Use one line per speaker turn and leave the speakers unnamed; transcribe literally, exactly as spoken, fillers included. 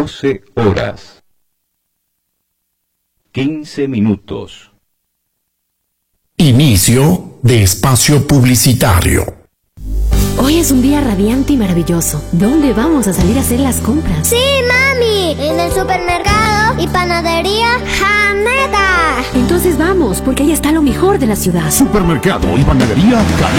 doce horas, quince minutos.
Inicio de espacio publicitario.
Hoy es un día radiante y maravilloso. ¿Dónde vamos a salir a hacer las compras?
¡Sí, mami! En el supermercado y panadería Haneda.
Entonces vamos, porque ahí está lo mejor de la ciudad.
Supermercado y panadería Haneda.